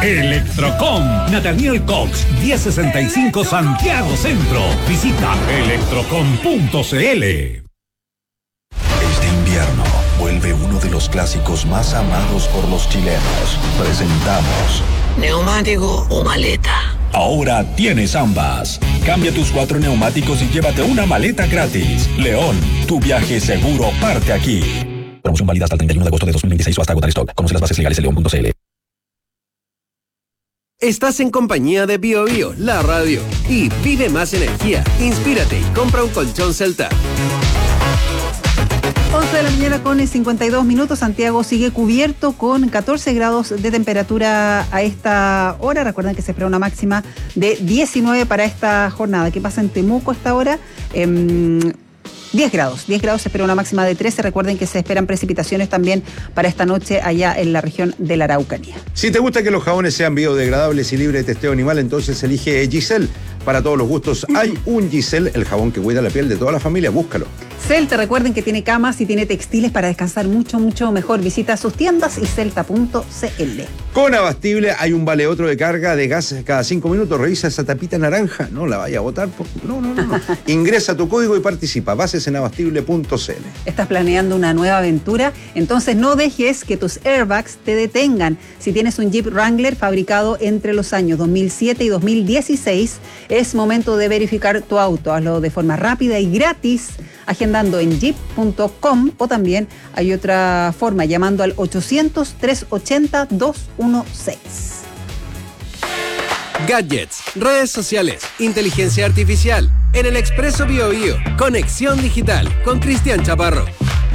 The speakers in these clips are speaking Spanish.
Electrocom, Nathaniel Cox, 1065 Santiago Centro. Visita electrocom.cl. Este invierno vuelve uno de los clásicos más amados por los chilenos. Presentamos ¿neumático o maleta? Ahora tienes ambas. Cambia tus 4 neumáticos y llévate una maleta gratis. León, tu viaje seguro parte aquí. Promoción válida hasta el 31 de agosto de 2026 o hasta agotar stock. Conoce las bases legales en león.cl. Estás en compañía de BioBio, la radio. Y vive más energía. Inspírate y compra un colchón Celta. 11 de la mañana con 52 minutos. Santiago sigue cubierto con 14 grados de temperatura a esta hora. Recuerden que se espera una máxima de 19 para esta jornada. ¿Qué pasa en Temuco a esta hora? 10 grados se espera una máxima de 13. Recuerden que se esperan precipitaciones también para esta noche allá en la región de la Araucanía. Si te gusta que los jabones sean biodegradables y libres de testeo animal, entonces elige Giselle. Para todos los gustos hay un Giselle, el jabón que cuida la piel de toda la familia. Búscalo. Celta, recuerden que tiene camas y tiene textiles para descansar mucho, mucho mejor. Visita sus tiendas y celta.cl. Con Abastible hay un vale otro de carga de gas cada 5 minutos. Revisa esa tapita naranja. No la vaya a botar. No. Ingresa tu código y participa. Bases en abastible.cl. ¿Estás planeando una nueva aventura? Entonces no dejes que tus airbags te detengan. Si tienes un Jeep Wrangler fabricado entre los años 2007 y 2016, es momento de verificar tu auto. Hazlo de forma rápida y gratis, agendando en jeep.com, o también hay otra forma llamando al 800-380-216. Gadgets, redes sociales, inteligencia artificial. En el Expreso BioBio, Conexión Digital con Cristian Chaparro.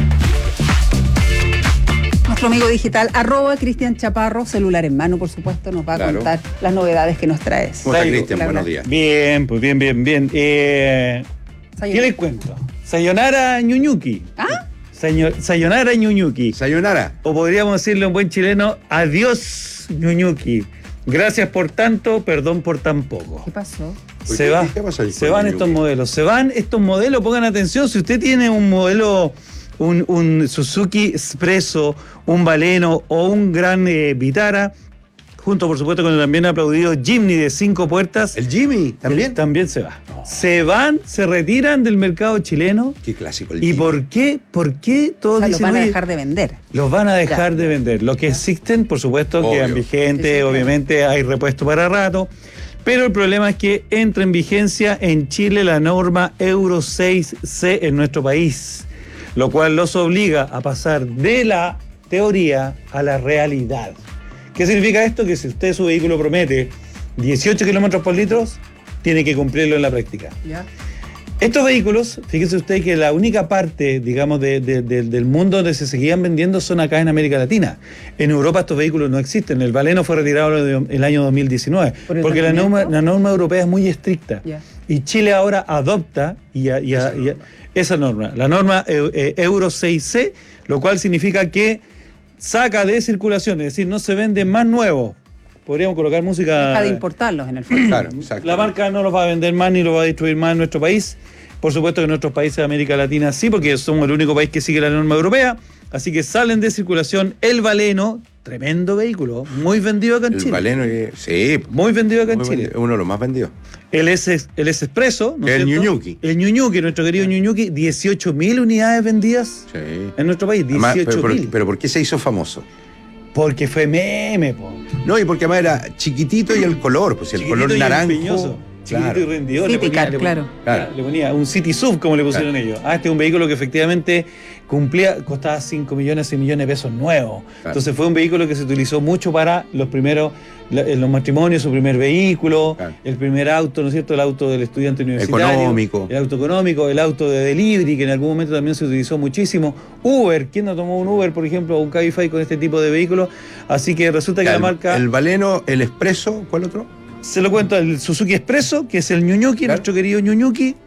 Nuestro amigo digital, @Cristian Chaparro, celular en mano, por supuesto, nos va a contar las novedades que nos traes. ¿Cómo está, Cristian? Buenos días. Bien, pues bien. ¿Qué les cuento? Sayonara Ñuñuki. ¿Ah? Sayonara Ñuñuki. Sayonara. O podríamos decirle en buen chileno, adiós Ñuñuki. Gracias por tanto, perdón por tan poco. ¿Qué pasó? Se van estos modelos. Pongan atención, si usted tiene un modelo, un Suzuki Expresso, un Baleno o un gran Vitara, junto por supuesto con el también aplaudido Jimny de 5 puertas. ¿El Jimmy también? También se va. No. Se retiran del mercado chileno. Qué clásico el ¿Y Jimmy. por qué todos dicen, los van a dejar de vender? Los van a dejar de vender. Los que existen, por supuesto, Obvio. quedan vigentes, Sí, obviamente hay repuesto para rato. Pero el problema es que entra en vigencia en Chile la norma Euro 6C en nuestro país, lo cual los obliga a pasar de la teoría a la realidad. ¿Qué significa esto? Que si usted su vehículo promete 18 kilómetros por litro, tiene que cumplirlo en la práctica. ¿Ya? Estos vehículos, fíjese usted que la única parte, digamos, del mundo donde se seguían vendiendo son acá en América Latina. En Europa estos vehículos no existen. El Baleno fue retirado el año 202019, porque la norma europea es muy estricta. Ya. Y Chile ahora adopta esa norma, la norma Euro 6C, lo cual significa que saca de circulación, es decir, no se vende más nuevos. Podríamos colocar música. Deja de importarlos en el fondo. Claro, exacto. La marca no los va a vender más ni los va a distribuir más en nuestro país. Por supuesto que en otros países de América Latina sí, porque somos el único país que sigue la norma europea. Así que salen de circulación el Baleno, tremendo vehículo, muy vendido acá en Chile. El Baleno, sí. Muy vendido acá en Chile. Vendido, uno de los más vendidos. El Expresso, ¿no es El cierto? Ñuñuki. El Ñuñuki, nuestro querido Ñuñuki, 18.000 unidades vendidas Sí. en nuestro país, 18.000. Pero ¿por qué se hizo famoso? Porque fue meme, po. No, y porque además era chiquitito y el color, pues el Chiquitito color y naranjo. empeñoso. Chiquitito y Claro. rendidor. City Car, claro. Le ponía un City SUV, como le pusieron ellos. Este es un vehículo que efectivamente costaba 5 millones, 6 millones de pesos nuevos. Claro. Entonces fue un vehículo que se utilizó mucho para los matrimonios, su primer vehículo, Claro. el primer auto, ¿no es cierto? El auto del estudiante universitario. Económico. El auto económico, el auto de delivery, que en algún momento también se utilizó muchísimo. Uber, ¿quién no tomó un Uber, por ejemplo, o un Cabify con este tipo de vehículos? Así que resulta que la marca... El Baleno, el Expresso, ¿cuál otro? Se lo cuento, el Suzuki Expresso, que es el Ñuñuki, Claro. nuestro querido Ñuñuki,